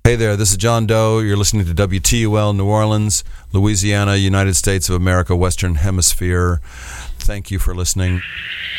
Hey there, this is John Doe. You're listening to WTUL New Orleans, Louisiana, United States of America, Western Hemisphere. Thank you for listening.